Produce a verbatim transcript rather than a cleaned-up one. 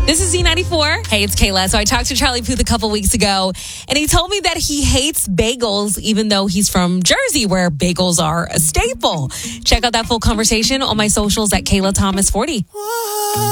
This is Z ninety-four. Hey, it's Kayla. So I talked to Charlie Puth a couple weeks ago, and he told me that he hates bagels, even though he's from Jersey, where bagels are a staple. Check out that full conversation on my socials at Kayla Thomas forty.